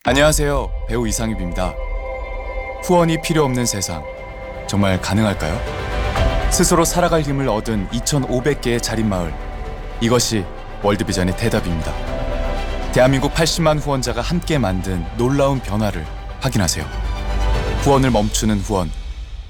안녕하세요. 배우 이상엽입니다. 후원이 필요 없는 세상, 정말 가능할까요? 스스로 살아갈 힘을 얻은 2,500개의 자립마을, 이것이 월드비전의 대답입니다. 대한민국 80만 후원자가 함께 만든 놀라운 변화를 확인하세요. 후원을 멈추는 후원,